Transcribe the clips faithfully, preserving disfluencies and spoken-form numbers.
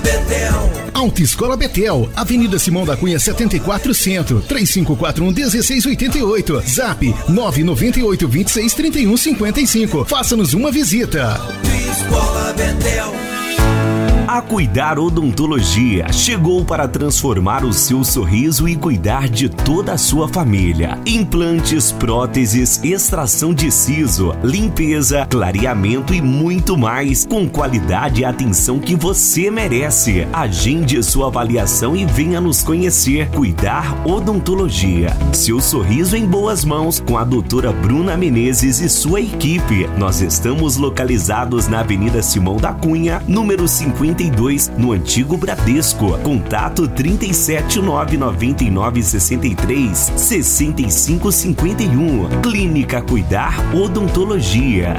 Betel. Autoescola Betel, Avenida Simão da Cunha setenta e quatro Centro, três cinco quatro um um seis oito oito, Zap nove nove oito, dois seis, três um cinco cinco. Faça-nos uma visita. Autoescola Betel. A Cuidar Odontologia chegou para transformar o seu sorriso e cuidar de toda a sua família. Implantes, próteses, extração de siso, limpeza, clareamento e muito mais, com qualidade e atenção que você merece. Agende sua avaliação e venha nos conhecer. Cuidar Odontologia. Seu sorriso em boas mãos com a doutora Bruna Menezes e sua equipe. Nós estamos localizados na Avenida Simão da Cunha, número cinquenta e dois, no antigo Bradesco. Contato trinta e sete, nove nove nove, sessenta e três, sessenta e cinco cinquenta e um. Clínica Cuidar Odontologia.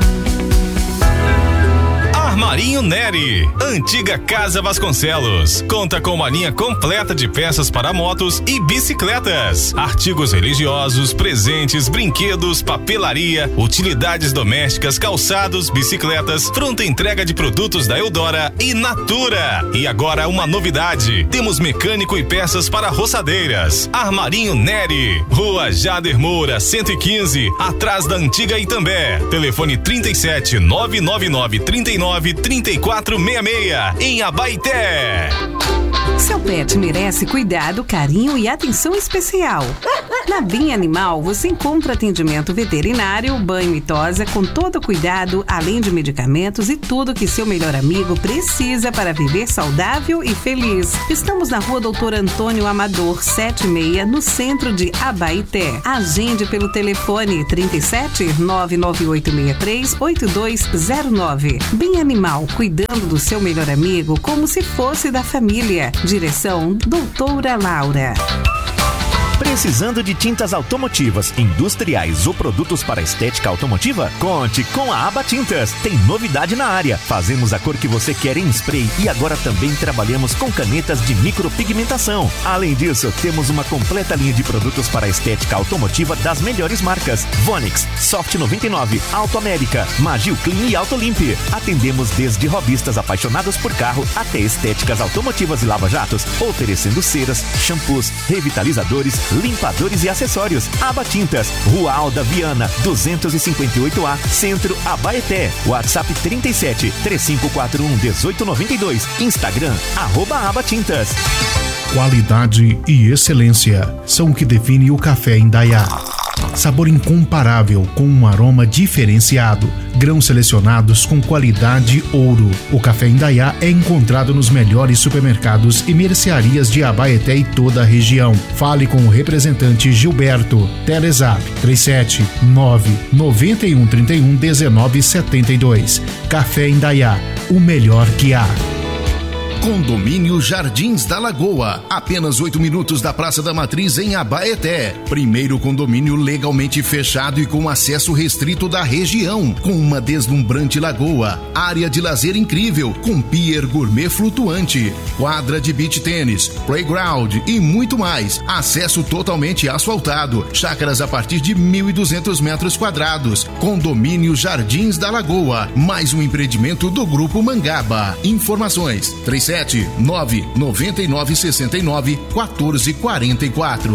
Armarinho Neri, antiga Casa Vasconcelos, conta com uma linha completa de peças para motos e bicicletas, artigos religiosos, presentes, brinquedos, papelaria, utilidades domésticas, calçados, bicicletas, pronta entrega de produtos da Eudora e Natura. E agora uma novidade, temos mecânico e peças para roçadeiras. Armarinho Neri, Rua Jader Moura, cento e quinze, atrás da antiga Itambé. Telefone trinta e sete, nove nove nove, trinta e nove, trinta e quatro sessenta e seis, em Abaeté. Seu pet merece cuidado, carinho e atenção especial. Na Bem Animal, você encontra atendimento veterinário, banho e tosa com todo cuidado, além de medicamentos e tudo que seu melhor amigo precisa para viver saudável e feliz. Estamos na Rua Doutor Antônio Amador, setenta e seis, no centro de Abaeté. Agende pelo telefone trinta e sete, nove nove oito seis três, oito dois zero nove. Bem Animal, cuidando do seu melhor amigo como se fosse da família. Direção Doutora Laura. Precisando de tintas automotivas, industriais ou produtos para estética automotiva? Conte com a Aba Tintas. Tem novidade na área. Fazemos a cor que você quer em spray e agora também trabalhamos com canetas de micropigmentação. Além disso, temos uma completa linha de produtos para estética automotiva das melhores marcas: Vonix, Soft noventa e nove, Auto América, Magil Clean e Auto Limp. Atendemos desde hobbyistas apaixonados por carro até estéticas automotivas e lava-jatos, oferecendo ceras, shampoos, revitalizadores, limpadores e acessórios. Aba Tintas, Rua Alda Viana, duzentos e cinquenta e oito A, Centro, Abaeté. WhatsApp trinta e sete, três cinco quatro um, um oito nove dois. Instagram, arroba Aba Tintas. Qualidade e excelência são o que define o café Indaiá. Sabor incomparável com um aroma diferenciado. Grãos selecionados com qualidade ouro. O café Indaiá é encontrado nos melhores supermercados e mercearias de Abaeté e toda a região. Fale com o representante Gilberto. Telezap três sete nove, nove um, três um, um nove sete dois. Café Indaiá, o melhor que há. Condomínio Jardins da Lagoa, apenas oito minutos da Praça da Matriz em Abaeté. Primeiro condomínio legalmente fechado e com acesso restrito da região, com uma deslumbrante lagoa, área de lazer incrível, com pier gourmet flutuante, quadra de beach tênis, playground e muito mais. Acesso totalmente asfaltado, chácaras a partir de mil e duzentos metros quadrados. Condomínio Jardins da Lagoa, mais um empreendimento do Grupo Mangaba. Informações três sete nove, nove nove, seis nove, um quatro quatro quatro.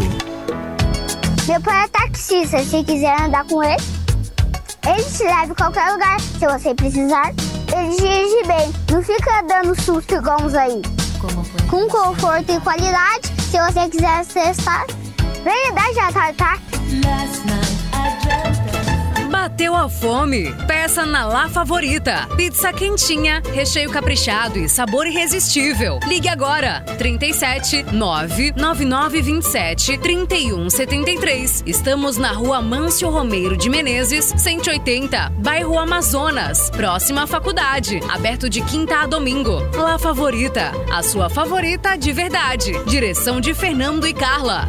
Meu pai é taxista, se quiser andar com ele, ele te leva em qualquer lugar. Se você precisar, ele dirige bem, não fica dando susto igual uns aí. Como foi? Com conforto e qualidade, se você quiser testar, venha dar jantar, tá? Bateu a fome? Peça na La Favorita. Pizza quentinha, recheio caprichado e sabor irresistível. Ligue agora, trinta e sete, nove nove nove dois sete, três um sete três. Estamos na Rua Mâncio Romeiro de Menezes, cento e oitenta, bairro Amazonas, próxima à faculdade. Aberto de quinta a domingo. La Favorita, a sua favorita de verdade. Direção de Fernando e Carla.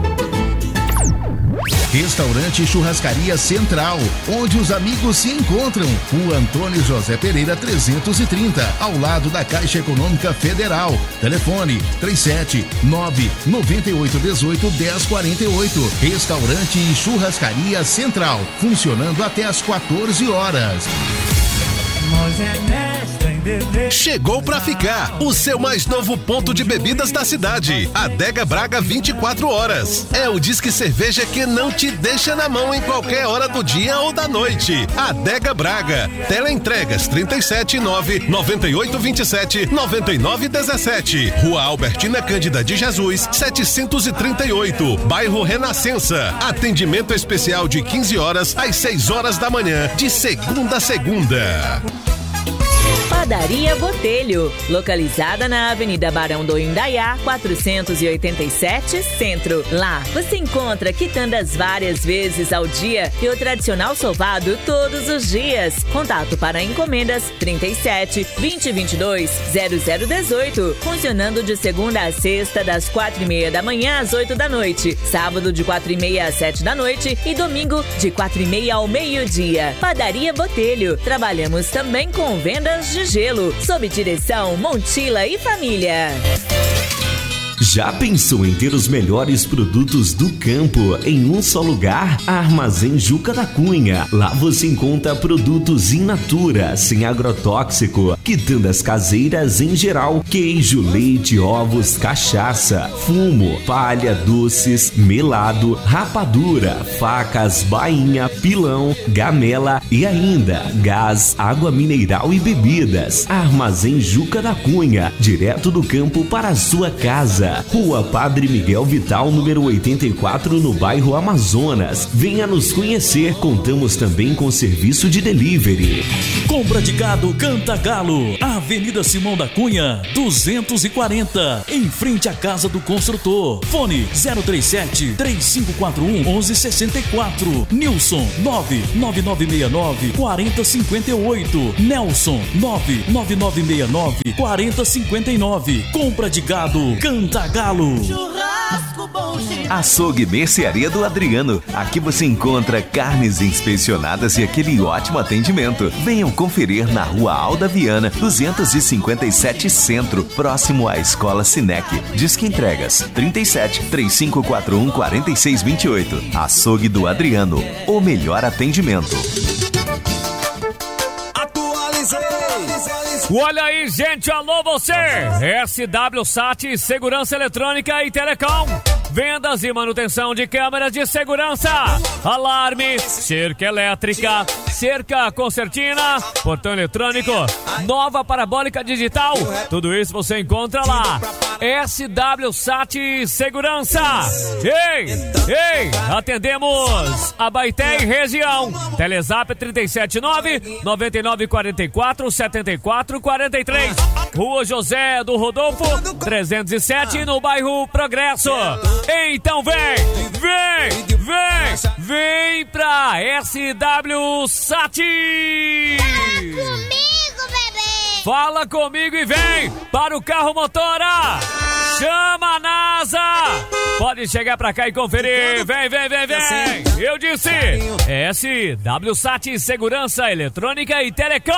Restaurante Churrascaria Central, onde os amigos se encontram. Rua Antônio José Pereira trezentos e trinta, ao lado da Caixa Econômica Federal. Telefone três sete nove, nove oito um oito, um zero quatro oito. Restaurante e Churrascaria Central, funcionando até às quatorze horas. Nós é mestre em Chegou pra ficar o seu mais novo ponto de bebidas da cidade, Adega Braga vinte e quatro horas. É o Disque Cerveja que não te deixa na mão em qualquer hora do dia ou da noite. Adega Braga. Teleentregas trinta e sete nove noventa e oito vinte e sete noventa e nove dezessete. Rua Albertina Cândida de Jesus, setecentos e trinta e oito, Bairro Renascença. Atendimento especial de quinze horas às seis horas da manhã, de segunda a segunda. Padaria Botelho, localizada na Avenida Barão do Indaiá, quatrocentos e oitenta e sete, Centro. Lá você encontra quitandas várias vezes ao dia e o tradicional sovado todos os dias. Contato para encomendas trinta e sete, vinte, vinte e dois, zero zero dezoito. Funcionando de segunda a sexta, das quatro e meia da manhã às oito da noite. Sábado de quatro e meia às sete da noite e domingo de quatro e meia ao meio-dia. Padaria Botelho. Trabalhamos também com vendas de gelo, sob direção Montila e Família. Já pensou em ter os melhores produtos do campo em um só lugar? Armazém Juca da Cunha. Lá você encontra produtos in natura, sem agrotóxico, quitandas caseiras em geral, queijo, leite, ovos, cachaça, fumo, palha, doces, melado, rapadura, facas, bainha, pilão, gamela e ainda gás, água mineral e bebidas. Armazém Juca da Cunha, direto do campo para a sua casa. Rua Padre Miguel Vital, número oitenta e quatro, no bairro Amazonas. Venha nos conhecer, contamos também com serviço de delivery. Compra de gado Cantagalo, Avenida Simão da Cunha, duzentos e quarenta, em frente à Casa do Construtor. Fone zero três sete, três cinco quatro um, um um seis quatro. Nilson nove nove nove seis nove, quatro zero cinco oito. Nelson nove nove nove seis nove, quatro zero cinco nove. Compra de gado Cantagalo. Churrasco bom cheiro. Açougue Mercearia do Adriano. Aqui você encontra carnes inspecionadas e aquele ótimo atendimento. Venham conferir na Rua Alda Viana, duzentos e cinquenta e sete Centro, próximo à Escola Sinec. Disque entregas trinta e sete, três cinco quatro um, quatro seis dois oito. Açougue do Adriano, o melhor atendimento. Olha aí, gente, alô você! S W Sat Segurança Eletrônica e Telecom. Vendas e manutenção de câmeras de segurança, alarme, cerca elétrica, cerca concertina, portão eletrônico, nova parabólica digital. Tudo isso você encontra lá. S W Sat Segurança. Ei, ei, atendemos Abaeté e região. Telezap trinta e sete nove, nove nove quatro quatro, sete quatro quatro três. Rua José do Rodolfo, trezentos e sete, no bairro Progresso. Então vem, vem, vem, vem pra S W Sat. Fala comigo, bebê. Fala comigo e vem para o carro motora. Chama a NASA. Pode chegar pra cá e conferir. Vem, vem, vem, vem. Eu disse S W Sat Segurança Eletrônica e Telecom.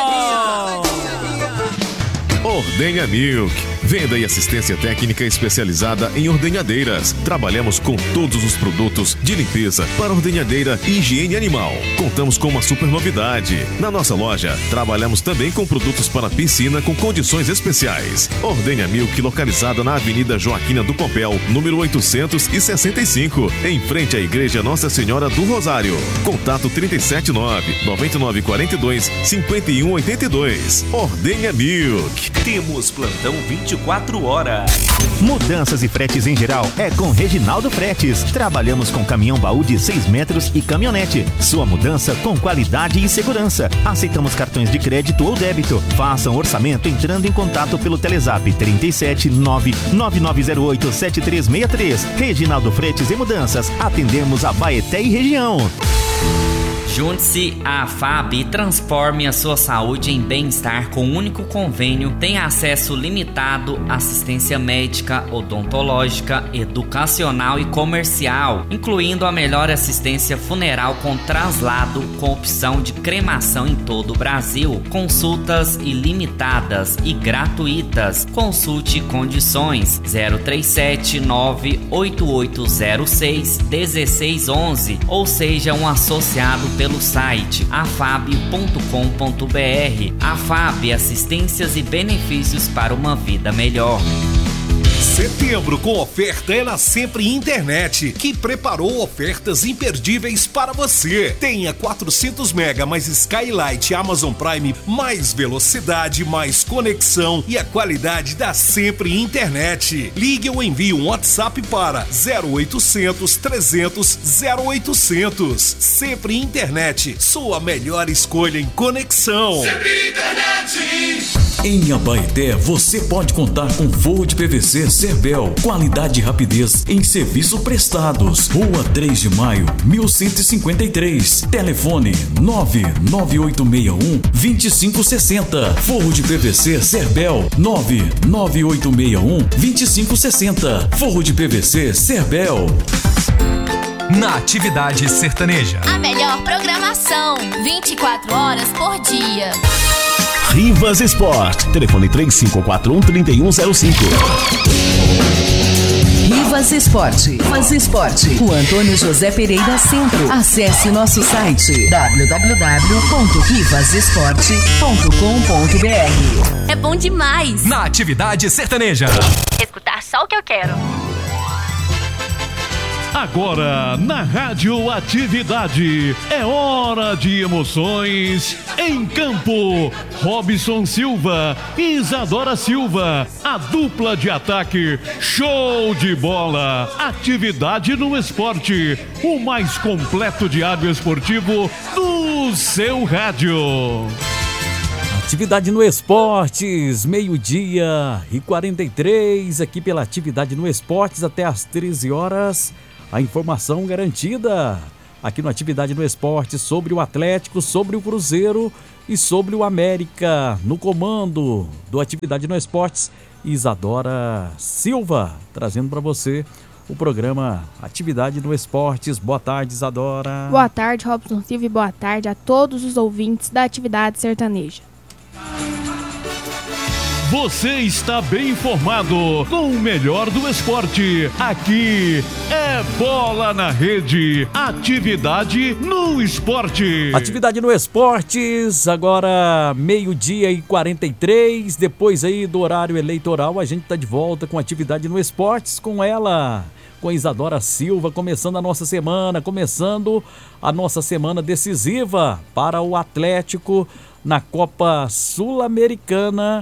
Ordenha Milk. Venda e assistência técnica especializada em ordenhadeiras. Trabalhamos com todos os produtos de limpeza para ordenhadeira e higiene animal. Contamos com uma super novidade. Na nossa loja, trabalhamos também com produtos para piscina com condições especiais. Ordenha Milk, localizada na Avenida Joaquina do Pompéu, número oitocentos e sessenta e cinco, em frente à Igreja Nossa Senhora do Rosário. Contato trinta e sete nove, nove nove quatro dois, cinco um oito dois. Ordenha Milk. Temos plantão vinte e quatro horas. Mudanças e fretes em geral é com Reginaldo Fretes. Trabalhamos com caminhão baú de seis metros e caminhonete. Sua mudança com qualidade e segurança. Aceitamos cartões de crédito ou débito. Faça um orçamento entrando em contato pelo Telezap trinta e sete nove, nove nove zero oito, sete três seis três. Reginaldo Fretes e Mudanças. Atendemos a Abaeté e região. Junte-se à F A B e transforme a sua saúde em bem-estar com um único convênio. Tem acesso limitado à assistência médica, odontológica, educacional e comercial, incluindo a melhor assistência funeral com traslado com opção de cremação em todo o Brasil. Consultas ilimitadas e gratuitas. Consulte condições zero três sete nove oito oito zero seis um seis um um ou seja um associado pelo pelo site afab ponto com ponto br. Afab, assistências e benefícios para uma vida melhor. Setembro com oferta é na Sempre Internet, que preparou ofertas imperdíveis para você. Tenha quatrocentos mega mais Skylight Amazon Prime, mais velocidade, mais conexão e a qualidade da Sempre Internet. Ligue ou envie um WhatsApp para zero oitocentos, trezentos, zero oitocentos. Sempre Internet, sua melhor escolha em conexão. Sempre Internet. Em Abaeté, você pode contar com forro de P V C Cerbel, qualidade e rapidez em serviços prestados. Rua três de maio, mil cento e cinquenta e três. Telefone nove nove oito seis um, dois cinco seis zero. Forro de P V C Cerbel nove nove oito seis um, dois cinco seis zero. Forro de P V C Cerbel. Na Atividade Sertaneja. A melhor programação, vinte e quatro horas por dia. Rivas Sport. Telefone três cinco quatro um, três um zero cinco. Rivas Esporte. Rivas Esporte. O Antônio José Pereira Centro. Acesse nosso site w w w ponto rivas esporte ponto com ponto b r. É bom demais. Na Atividade Sertaneja. Escutar só o que eu quero. Agora, na Rádio Atividade, é hora de emoções em campo. Robson Silva e Isadora Silva, a dupla de ataque, show de bola. Atividade no Esporte, o mais completo diário esportivo do seu rádio. Atividade no Esportes, meio-dia e quarenta e três, aqui pela Atividade no Esportes até às treze horas. A informação garantida aqui no Atividade no Esporte sobre o Atlético, sobre o Cruzeiro e sobre o América. No comando do Atividade no Esportes, Isadora Silva, trazendo para você o programa Atividade no Esportes. Boa tarde, Isadora. Boa tarde, Robson Silva, e boa tarde a todos os ouvintes da Atividade Sertaneja. Você está bem informado com o melhor do esporte. Aqui é Bola na Rede. Atividade no Esporte. Atividade no Esportes, agora meio-dia e quarenta e três. Depois aí do horário eleitoral, a gente está de volta com Atividade no Esportes, com ela, com Isadora Silva, começando a nossa semana, começando a nossa semana decisiva para o Atlético na Copa Sul-Americana,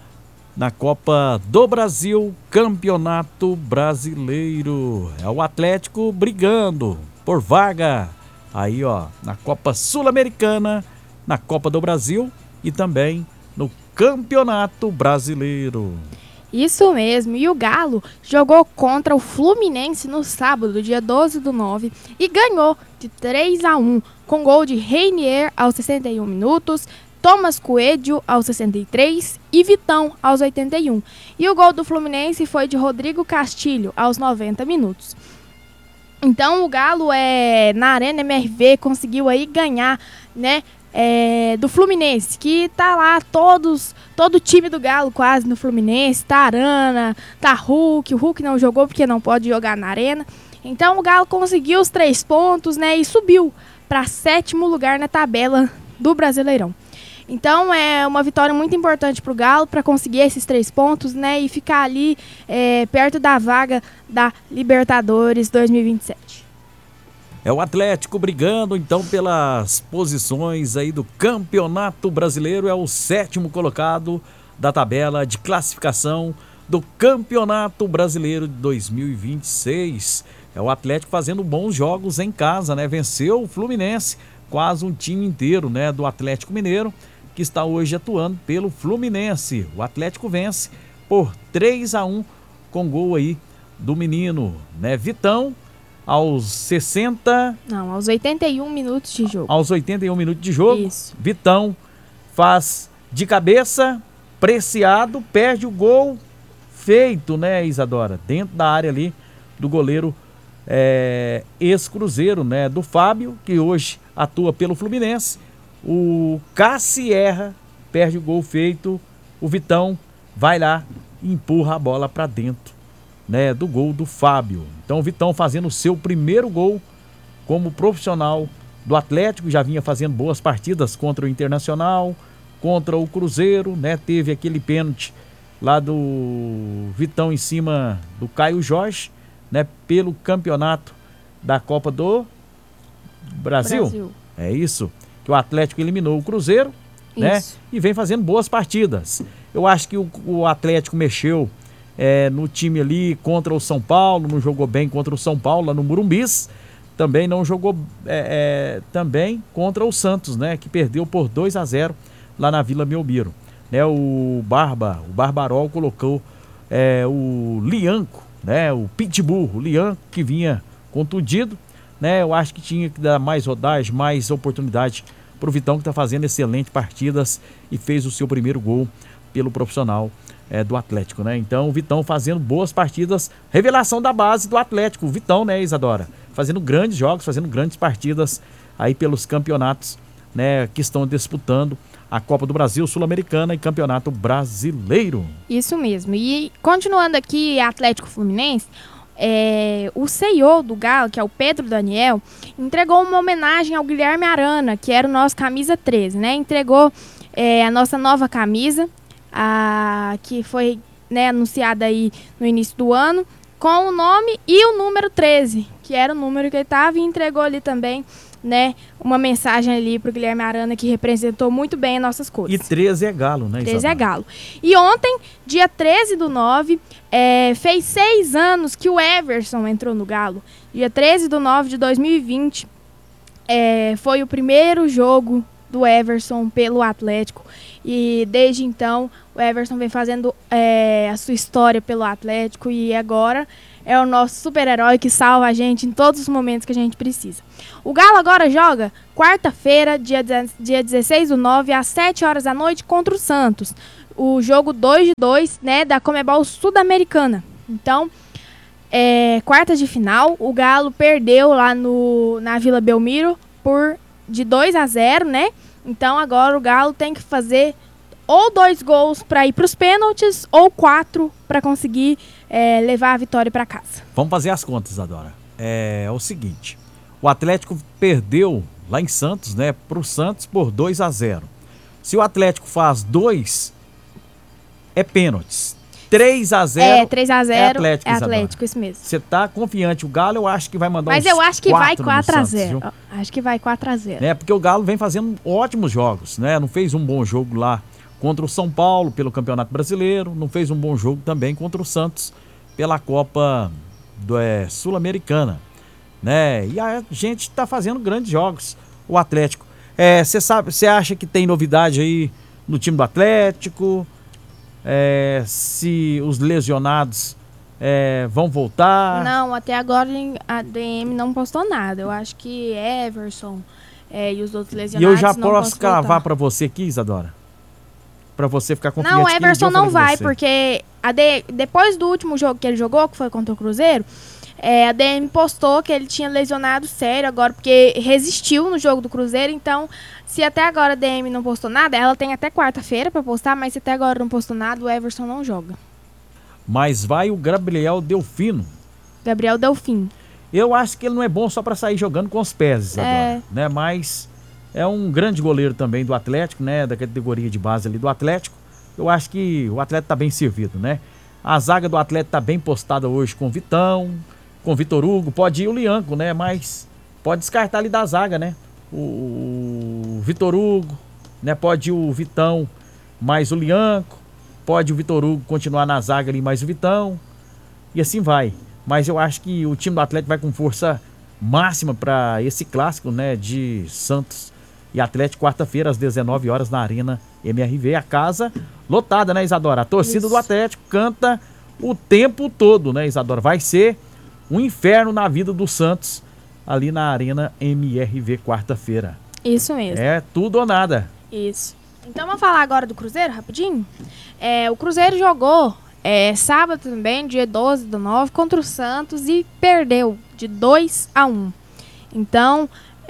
na Copa do Brasil, Campeonato Brasileiro. É o Atlético brigando por vaga aí, ó, na Copa Sul-Americana, na Copa do Brasil e também no Campeonato Brasileiro. Isso mesmo, e o Galo jogou contra o Fluminense no sábado, dia doze do nove, e ganhou de três a um, com gol de Reinier aos sessenta e um minutos, Thomas Coelho aos sessenta e três e Vitão aos oitenta e um. E o gol do Fluminense foi de Rodrigo Castilho aos noventa minutos. Então o Galo é, na Arena M R V conseguiu aí ganhar, né, é, do Fluminense, que tá lá todos, todo o time do Galo quase no Fluminense, tá Arana, tá Hulk, o Hulk não jogou porque não pode jogar na Arena. Então o Galo conseguiu os três pontos, né, e subiu para sétimo lugar na tabela do Brasileirão. Então é uma vitória muito importante para o Galo para conseguir esses três pontos, né, e ficar ali é, perto da vaga da Libertadores dois mil e vinte e sete. É o Atlético brigando então pelas posições aí do Campeonato Brasileiro, é o sétimo colocado da tabela de classificação do Campeonato Brasileiro de dois mil e vinte e seis. É o Atlético fazendo bons jogos em casa, né? Venceu o Fluminense, quase um time inteiro, né, do Atlético Mineiro, que está hoje atuando pelo Fluminense. O Atlético vence por três a um com gol aí do menino, né, Vitão, aos sessenta... Não, aos oitenta e um minutos de jogo. Aos oitenta e um minutos de jogo. Isso. Vitão faz de cabeça, Preciado, perde o gol feito, né, Isadora? Dentro da área ali do goleiro é, ex-Cruzeiro, né, do Fábio, que hoje atua pelo Fluminense. O Cassierra perde o gol feito, o Vitão vai lá e empurra a bola para dentro, né, do gol do Fábio. Então o Vitão fazendo o seu primeiro gol como profissional do Atlético, já vinha fazendo boas partidas contra o Internacional, contra o Cruzeiro, né? Teve aquele pênalti lá do Vitão em cima do Caio Jorge, né? Pelo campeonato da Copa do Brasil. Brasil. É isso, que o Atlético eliminou o Cruzeiro, né? E vem fazendo boas partidas. Eu acho que o, o Atlético mexeu é, no time ali contra o São Paulo, não jogou bem contra o São Paulo lá no Murumbis, também não jogou é, é, também contra o Santos, né? Que perdeu por dois a zero lá na Vila Belmiro. Né, o Barba, o Barbarol colocou é, o Lianco, né, o Pitbull, o Lianco que vinha contundido, né, eu acho que tinha que dar mais rodagem, mais oportunidade para o Vitão, que está fazendo excelentes partidas e fez o seu primeiro gol pelo profissional é, do Atlético, né? Então o Vitão fazendo boas partidas, revelação da base do Atlético, o Vitão, né, Isadora? Fazendo grandes jogos, fazendo grandes partidas aí pelos campeonatos, né, que estão disputando a Copa do Brasil, Sul-Americana e Campeonato Brasileiro. Isso mesmo. E continuando aqui, Atlético Fluminense, é, o C E O do Galo, que é o Pedro Daniel, entregou uma homenagem ao Guilherme Arana, que era o nosso camisa treze, né? Entregou é, a nossa nova camisa, a, que foi, né, anunciada aí no início do ano, com o nome e o número treze, que era o número que ele estava, e entregou ali também, né, uma mensagem ali pro Guilherme Arana, que representou muito bem as nossas cores. E treze é Galo, né, treze é Galo. E ontem, dia treze do nove, é, fez seis anos que o Everson entrou no Galo. Dia treze do nove de dois mil e vinte, é, foi o primeiro jogo do Everson pelo Atlético. E desde então, o Everson vem fazendo é, a sua história pelo Atlético, e agora é o nosso super-herói que salva a gente em todos os momentos que a gente precisa. O Galo agora joga quarta-feira, dia, dia dezesseis do nove, às sete horas da noite, contra o Santos. O jogo dois de dois, né, da Conmebol Sul-Americana. Então, é, quartas de final, o Galo perdeu lá no, na Vila Belmiro por, de dois a zero, né? Então agora o Galo tem que fazer ou dois gols para ir para os pênaltis, ou quatro para conseguir é, levar a vitória para casa. Vamos fazer as contas, Adora. É, é o seguinte, o Atlético perdeu lá em Santos, né, para o Santos por dois a zero. Se o Atlético faz dois, é pênaltis. três a zero É, três a zero é Atlético, é Atlético, isso mesmo. Você tá confiante? O Galo eu acho que vai mandar Mas uns eu acho que vai quatro a zero. Santos, acho que vai quatro a zero. É, porque o Galo vem fazendo ótimos jogos, né? Não fez um bom jogo lá contra o São Paulo pelo Campeonato Brasileiro, não fez um bom jogo também contra o Santos pela Copa do, é, Sul-Americana, né? E a gente tá fazendo grandes jogos, o Atlético. Você é, sabe, você acha que tem novidade aí no time do Atlético? É, se os lesionados é, vão voltar? Não, até agora a D M não postou nada. Eu acho que Everson é, e os outros lesionados. E eu já não posso cravar para você aqui, Isadora? Para você ficar confiante. Não, o Everson não vai, você. porque a D... depois do último jogo que ele jogou, que foi contra o Cruzeiro, é, a D M postou que ele tinha lesionado sério agora, porque resistiu no jogo do Cruzeiro. Então, se até agora a D M não postou nada, ela tem até quarta-feira para postar, mas se até agora não postou nada, o Everson não joga. Mas vai o Gabriel Delfino. Gabriel Delfim. Eu acho que ele não é bom só para sair jogando com os pés, Isadora, é. né? Mas é um grande goleiro também do Atlético, né? Da categoria de base ali do Atlético. Eu acho que o Atlético tá bem servido, né? A zaga do Atlético tá bem postada hoje com o Vitão, com o Vitor Hugo, pode ir o Lianco, né? Mas pode descartar ali da zaga, né? O, o Vitor Hugo, né? Pode ir o Vitão mais o Lianco, pode o Vitor Hugo continuar na zaga ali mais o Vitão, e assim vai. Mas eu acho que o time do Atlético vai com força máxima para esse clássico, né? De Santos e Atlético, quarta-feira, às dezenove horas, na Arena M R V. A casa lotada, né, Isadora? A torcida Isso. do Atlético canta o tempo todo, né, Isadora? Vai ser um inferno na vida do Santos ali na Arena M R V, quarta-feira. Isso mesmo. É tudo ou nada. Isso. Então vamos falar agora do Cruzeiro, rapidinho? É, o Cruzeiro jogou é, sábado também, dia doze do nove, contra o Santos e perdeu de dois a um. Então,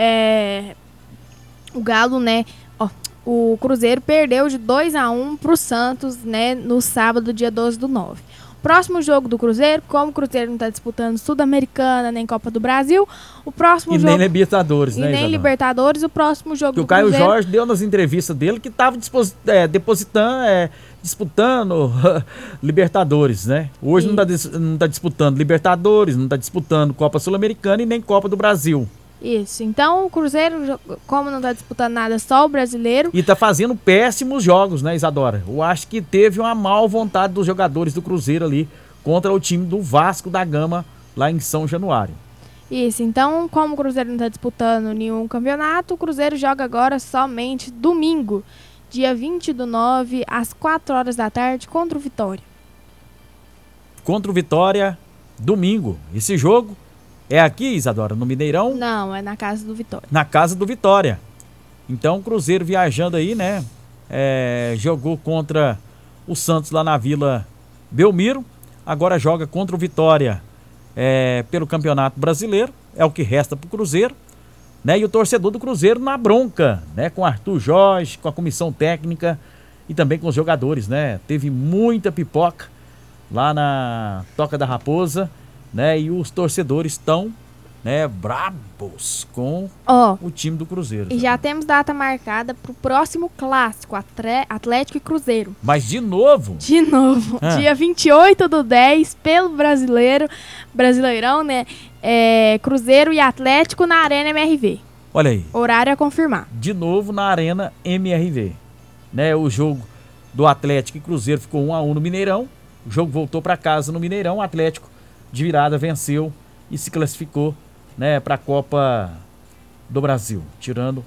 é, o Galo, né, ó, o Cruzeiro perdeu de dois a um pro Santos, né, no sábado, dia doze do nove. Próximo jogo do Cruzeiro, como o Cruzeiro não está disputando Sul-Americana nem Copa do Brasil, o próximo e jogo... nem Libertadores, e né, nem Isadora? Libertadores, o próximo jogo que do o Caio Cruzeiro... Jorge deu nas entrevistas dele que estava é, depositando, é, disputando Libertadores, né? Hoje não está não tá disputando Libertadores, não está disputando Copa Sul-Americana e nem Copa do Brasil. Isso, então o Cruzeiro, como não está disputando nada, só o brasileiro... E está fazendo péssimos jogos, né, Isadora? Eu acho que teve uma mal vontade dos jogadores do Cruzeiro ali contra o time do Vasco da Gama, lá em São Januário. Isso, então como o Cruzeiro não está disputando nenhum campeonato, o Cruzeiro joga agora somente domingo, dia vinte do nove, às quatro horas da tarde, contra o Vitória. Contra o Vitória, domingo. Esse jogo... É aqui, Isadora, no Mineirão? Não, é na casa do Vitória. Na casa do Vitória. Então, o Cruzeiro viajando aí, né? É, jogou contra o Santos lá na Vila Belmiro. Agora joga contra o Vitória é, pelo Campeonato Brasileiro. É o que resta pro Cruzeiro. Né? E o torcedor do Cruzeiro na bronca, né? Com Arthur Jorge, com a comissão técnica e também com os jogadores, né? Teve muita pipoca lá na Toca da Raposa. Né, e os torcedores estão, né, brabos com oh, o time do Cruzeiro. E já temos data marcada para o próximo clássico, Atlético e Cruzeiro. Mas de novo? De novo. Ah. Dia vinte e oito do dez, pelo Brasileiro, Brasileirão, né? É, Cruzeiro e Atlético na Arena M R V. Olha aí. Horário a confirmar. De novo na Arena M R V. Né, o jogo do Atlético e Cruzeiro ficou um a um no Mineirão. O jogo voltou para casa no Mineirão. O Atlético de virada venceu e se classificou, né, para a Copa do Brasil, tirando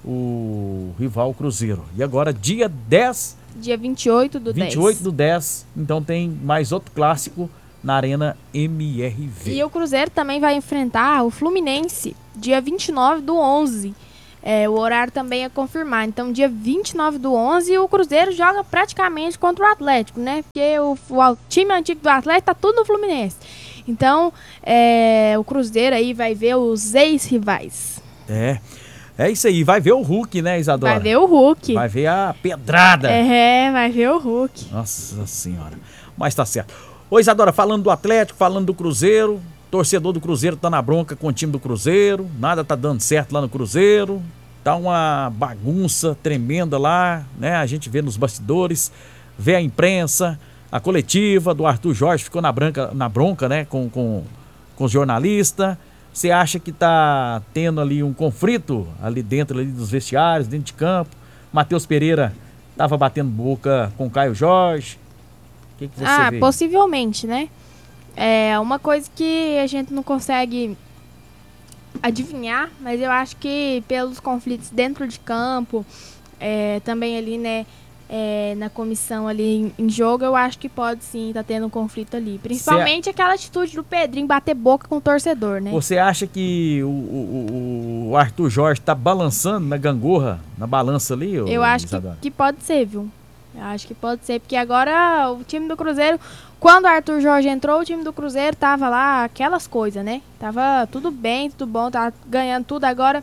o rival Cruzeiro. E agora dia dez... Dia vinte e oito do dez. vinte e oito do dez, então tem mais outro clássico na Arena M R V. E o Cruzeiro também vai enfrentar o Fluminense, dia vinte e nove do onze. É, o horário também é confirmar. Então, dia vinte e nove do onze, o Cruzeiro joga praticamente contra o Atlético, né? Porque o, o time antigo do Atlético tá tudo no Fluminense. Então, é, o Cruzeiro aí vai ver os ex-rivais. É, é isso aí. Vai ver o Hulk, né, Isadora? Vai ver o Hulk. Vai ver a pedrada. É, vai ver o Hulk. Nossa Senhora. Mas tá certo. Ô, Isadora, falando do Atlético, falando do Cruzeiro... Torcedor do Cruzeiro tá na bronca com o time do Cruzeiro, nada tá dando certo lá no Cruzeiro, tá uma bagunça tremenda lá, né? A gente vê nos bastidores, vê a imprensa, a coletiva do Arthur Jorge ficou na, branca, na bronca, né? Com, com, com os jornalistas. Você acha que tá tendo ali um conflito ali dentro ali dos vestiários, dentro de campo? Matheus Pereira tava batendo boca com o Caio Jorge. O que, que você ah, vê? Ah, possivelmente, né? É uma coisa que a gente não consegue adivinhar, mas eu acho que pelos conflitos dentro de campo, é, também ali, né, é, na comissão ali em, em jogo, eu acho que pode sim estar tá tendo um conflito ali. Principalmente Cê... aquela atitude do Pedrinho bater boca com o torcedor, né? Você acha que o, o, o Arthur Jorge tá balançando na gangorra, na balança ali? Eu acho que, que pode ser, viu? Eu acho que pode ser, porque agora o time do Cruzeiro, quando o Arthur Jorge entrou, o time do Cruzeiro tava lá, aquelas coisas, né? Tava tudo bem, tudo bom, tava ganhando tudo. Agora,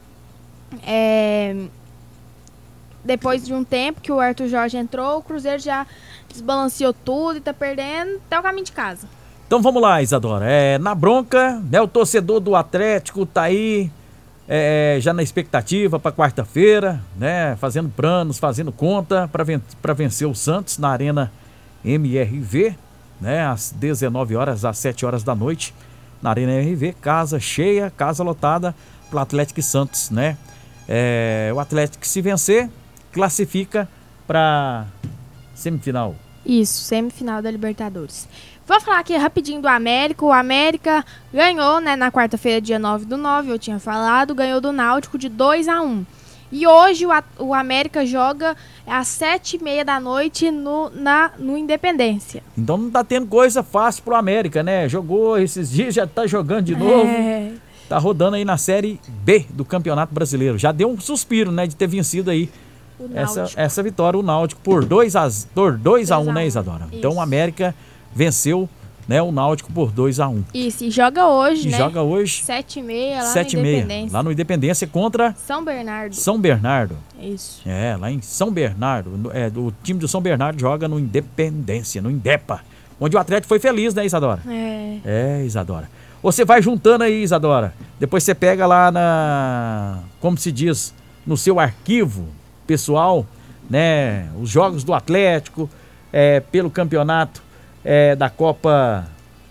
é, depois de um tempo que o Arthur Jorge entrou, o Cruzeiro já desbalanceou tudo e tá perdendo até o caminho de casa. Então vamos lá, Isadora. É, na bronca, né, o torcedor do Atlético tá aí, É, já na expectativa para quarta-feira, né? Fazendo planos, fazendo conta para ven para vencer o Santos na Arena M R V, né? Às dezenove horas, às sete horas da noite, na Arena M R V, casa cheia, casa lotada para o Atlético e Santos, né? É, o Atlético, se vencer, classifica para semifinal. Isso, semifinal da Libertadores. Vou falar aqui rapidinho do América. O América ganhou, né, na quarta-feira, dia nove do nove, eu tinha falado, ganhou do Náutico de dois a um. E hoje o, o América joga às sete e meia da noite no, na, no Independência. Então não tá tendo coisa fácil pro América, né? Jogou esses dias, já tá jogando de novo. É. Tá rodando aí na Série B do Campeonato Brasileiro. Já deu um suspiro, né, de ter vencido aí essa, essa vitória, o Náutico, por dois a um, né, Isadora? Isso. Então o América venceu, né, o Náutico por dois a um. Isso, e joga hoje, e né? joga hoje. sete e meia lá sete no Independência. Independência. Lá no Independência contra... São Bernardo. São Bernardo. Isso. É, lá em São Bernardo. É, o time do São Bernardo joga no Independência, no Indepa, onde o Atlético foi feliz, né, Isadora? É. É, Isadora. Você vai juntando aí, Isadora. Depois você pega lá na, como se diz, no seu arquivo pessoal, né, os jogos do Atlético, é, pelo campeonato é, da Copa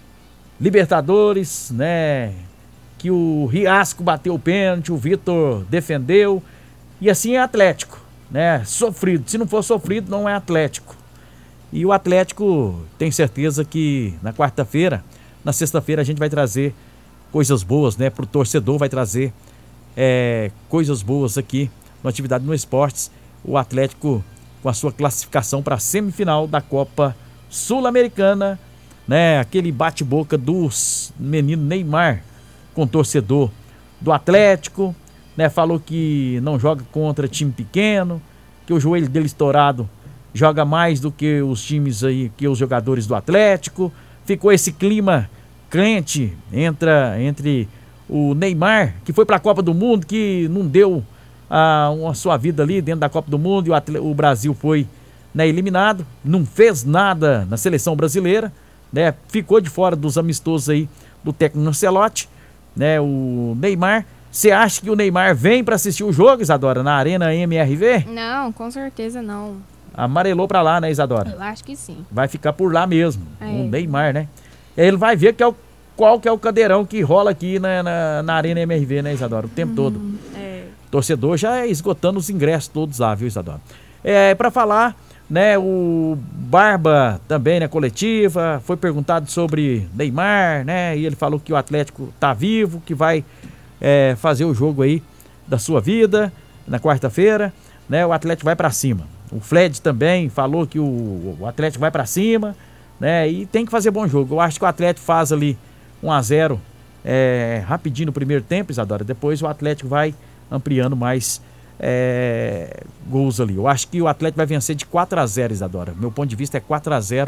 Libertadores, né, que o Riasco bateu o pênalti, o Vitor defendeu, e assim é Atlético, né, sofrido. Se não for sofrido, não é Atlético. E o Atlético tem certeza que na quarta-feira, na sexta-feira a gente vai trazer coisas boas, né, pro torcedor, vai trazer é, coisas boas aqui no Atividade no Esportes. O Atlético com a sua classificação para a semifinal da Copa Sul-Americana, né, aquele bate-boca do menino Neymar com o torcedor do Atlético, né, falou que não joga contra time pequeno, que o joelho dele estourado joga mais do que os times aí, que os jogadores do Atlético. Ficou esse clima crente entre, entre o Neymar, que foi para a Copa do Mundo, que não deu a, a sua vida ali dentro da Copa do Mundo, e o, atle, o Brasil foi, né, eliminado, não fez nada na seleção brasileira, né, ficou de fora dos amistosos aí do técnico Ancelotti, né, o Neymar. Você acha que o Neymar vem para assistir o jogo, Isadora, na Arena M R V? Não, com certeza não. Amarelou para lá, né, Isadora? Eu acho que sim. Vai ficar por lá mesmo, É. o Neymar, né? Ele vai ver que é o, qual que é o cadeirão que rola aqui na, na, na Arena M R V, né, Isadora? O tempo todo. É. Torcedor já esgotando os ingressos todos lá, viu, Isadora? É, para falar, né, o Barba também, né, coletiva, foi perguntado sobre Neymar, né, e ele falou que o Atlético tá vivo, que vai é, fazer o jogo aí da sua vida na quarta-feira, né, o Atlético vai para cima. O Fred também falou que o, o Atlético vai para cima, né, e tem que fazer bom jogo. Eu acho que o Atlético faz ali um a zero é, rapidinho no primeiro tempo, Isadora, depois o Atlético vai ampliando mais é, gols ali. Eu acho que o Atlético vai vencer de quatro a zero, Isadora. Meu ponto de vista é quatro a zero